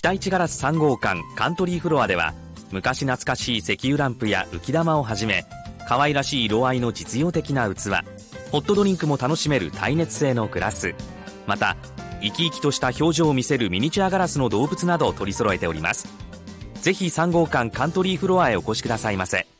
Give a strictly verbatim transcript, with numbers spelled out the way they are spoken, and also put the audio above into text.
北一ガラスさん号館カントリーフロアでは、昔懐かしい石油ランプや浮き玉をはじめ、可愛らしい色合いの実用的な器、ホットドリンクも楽しめる耐熱性のグラス、また生き生きとした表情を見せるミニチュアガラスの動物などを取り揃えております。ぜひさん号館カントリーフロアへお越しくださいませ。